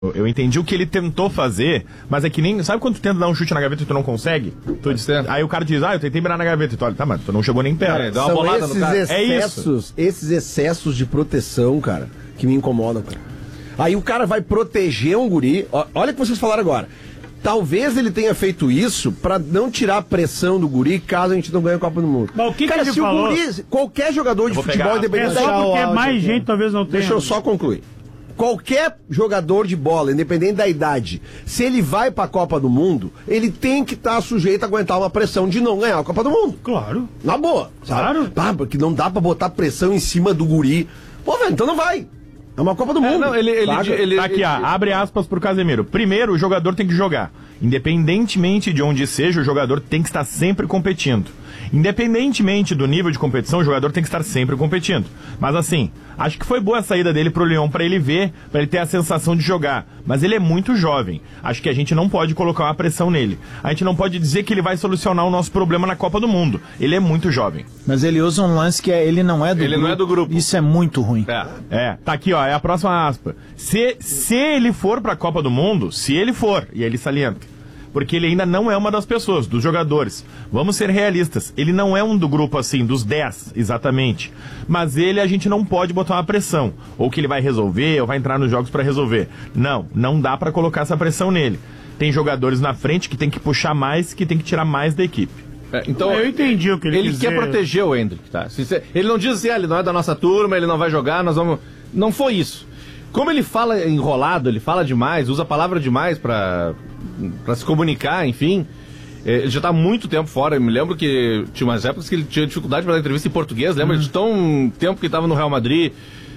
Eu entendi o que ele tentou fazer, mas é que nem... Sabe quando tu tenta dar um chute na gaveta e tu não consegue? Aí o cara diz, eu tentei mirar na gaveta. E tu olha, tá, mas tu não chegou nem perto. Dá uma bolada no cara. Esses excessos de proteção, cara, que me incomodam, cara. Aí o cara vai proteger um guri. Olha o que vocês falaram agora. Talvez ele tenha feito isso pra não tirar a pressão do guri caso a gente não ganhe a Copa do Mundo. Mas o que cara, que ele se falou? o guri, qualquer jogador de futebol independente... É só porque mais gente talvez não tenha. Deixa eu só concluir. Qualquer jogador de bola, independente da idade, se ele vai pra Copa do Mundo, ele tem que estar sujeito a aguentar uma pressão de não ganhar a Copa do Mundo. Claro. Na boa, sabe? Claro. Porque não dá pra botar pressão em cima do guri. Pô, velho, então não vai. É uma Copa do Mundo. Não, tá aqui, abre aspas pro Casemiro. Primeiro, o jogador tem que jogar. Independentemente de onde seja, o jogador tem que estar sempre competindo. Independentemente do nível de competição, o jogador tem que estar sempre competindo. Mas assim, acho que foi boa a saída dele pro Lyon pra ele ver, pra ele ter a sensação de jogar. Mas ele é muito jovem. Acho que a gente não pode colocar uma pressão nele. A gente não pode dizer que ele vai solucionar o nosso problema na Copa do Mundo. Ele é muito jovem. Mas ele usa um lance que ele não é do grupo. Ele não é do grupo. Isso é muito ruim. Tá aqui, é a próxima aspa. Se ele for pra Copa do Mundo, se ele for, e ele salienta, porque ele ainda não é uma das pessoas, dos jogadores. Vamos ser realistas. Ele não é um do grupo, assim, dos 10, exatamente. Mas a gente não pode botar uma pressão. Ou que ele vai resolver, ou vai entrar nos jogos pra resolver. Não dá pra colocar essa pressão nele. Tem jogadores na frente que tem que puxar mais, que tem que tirar mais da equipe. Então, eu entendi o que ele quis dizer. Ele quer proteger o Endrick, tá? Ele não diz assim, ele não é da nossa turma, ele não vai jogar, nós vamos... Não foi isso. Como ele fala enrolado, ele fala demais, usa a palavra demais pra se comunicar, enfim. Ele já tá há muito tempo fora. Eu me lembro que tinha umas épocas que ele tinha dificuldade para dar entrevista em português. Lembra de tão tempo que ele tava no Real Madrid?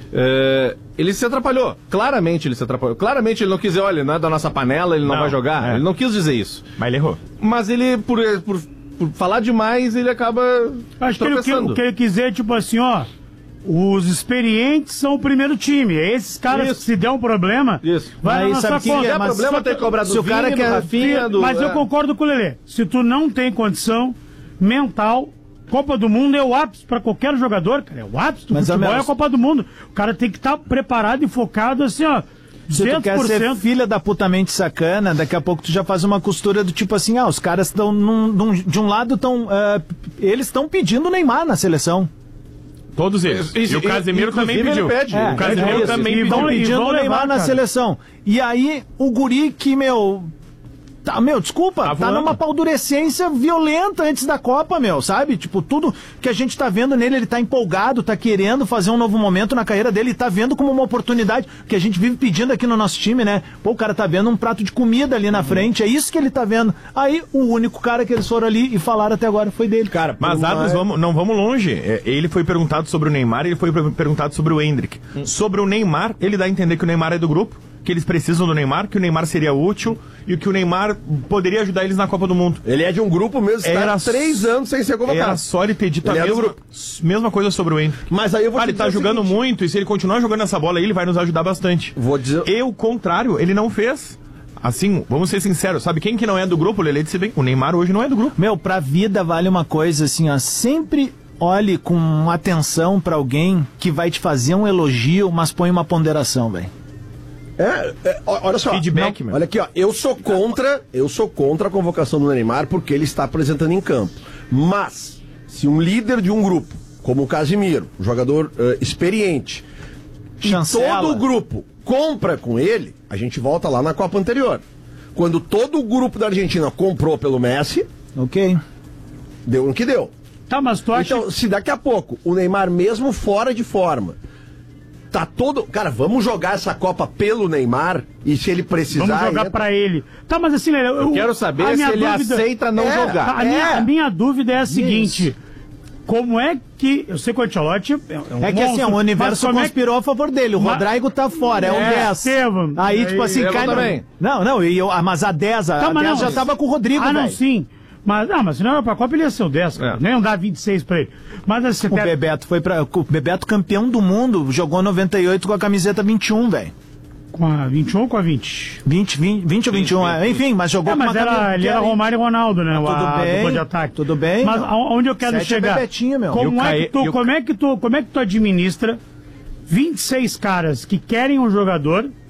Ele se atrapalhou. Claramente ele se atrapalhou. Claramente ele não quis dizer, olha, não é da nossa panela, ele não vai jogar. Ele não quis dizer isso. Mas ele errou. Mas ele, por falar demais, ele acaba tropeçando. O que ele quiser, tipo assim, os experientes são o primeiro time. Esses caras, se der um problema, vai na nossa conta. Se der problema, tem que cobrar do cara que Rafinha, Mas eu concordo com o Lelê. Se tu não tem condição mental, Copa do Mundo é o ápice pra qualquer jogador, cara. É o ápice do futebol, é a Copa do Mundo. O cara tem que estar preparado e focado assim, 200%. Se tu quer ser filha da putamente sacana, daqui a pouco tu já faz uma costura do tipo assim, os caras estão de um lado eles estão pedindo o Neymar na seleção. Todos eles. E o Casemiro também pediu. O Casemiro também pediu. Pedindo o Neymar na seleção. E aí, o guri que, desculpa, tá numa paldurecência violenta antes da Copa, sabe? Tipo, tudo que a gente tá vendo nele, ele tá empolgado, tá querendo fazer um novo momento na carreira dele, tá vendo como uma oportunidade, que a gente vive pedindo aqui no nosso time, né? Pô, o cara tá vendo um prato de comida ali na frente, é isso que ele tá vendo. Aí, o único cara que eles foram ali e falaram até agora foi dele. Cara, mas não vamos longe. Ele foi perguntado sobre o Neymar, ele foi perguntado sobre o Endrick. Sobre o Neymar, ele dá a entender que o Neymar é do grupo, que eles precisam do Neymar, que o Neymar seria útil e que o Neymar poderia ajudar eles na Copa do Mundo. Ele é de um grupo mesmo, está há 3 anos sem ser convocado. Era só ele ter dito a mesma coisa sobre o Endrick. Mas aí eu vou te dizer ele tá jogando muito e se ele continuar jogando essa bola aí, ele vai nos ajudar bastante. Vou dizer... E o contrário, ele não fez. Assim, vamos ser sinceros, sabe quem que não é do grupo? O Lelê disse bem, o Neymar hoje não é do grupo. Pra vida vale uma coisa assim, sempre olhe com atenção pra alguém que vai te fazer um elogio, mas põe uma ponderação, velho. Olha só, feedback, olha aqui, eu sou contra a convocação do Neymar porque ele está apresentando em campo. Mas, se um líder de um grupo, como o Casemiro, um jogador experiente, chancela, e todo o grupo compra com ele, a gente volta lá na Copa anterior. Quando todo o grupo da Argentina comprou pelo Messi, deu no que deu. Tá, mas tu acha... Então, se daqui a pouco o Neymar, mesmo fora de forma, tá todo... Cara, vamos jogar essa Copa pelo Neymar e se ele precisar... Vamos jogar pra ele. Tá, mas assim, eu quero saber se ele aceita não jogar. A minha dúvida é a seguinte... Como é que... Eu sei que o Ancelotti que assim, o universo conspirou a favor dele. O Rodrigo tá fora, é o 10. Estevam. Aí, tipo assim, cai... também. Mas a 10, a 10 já tava com o Rodrigo, velho. Não, sim. Mas se não era pra Copa, ele ia ser o 10, nem dar 26 pra ele. Mas assim, o Bebeto campeão do mundo, jogou 98 com a camiseta 21, velho. Com a 21 ou com a 20? 20 ou 21, enfim, mas jogou com uma camiseta. Ele era Romário e Ronaldo, né? Tudo bem, de ataque. Tudo bem. Mas onde eu quero chegar? Como é que tu administra 26 caras que querem um jogador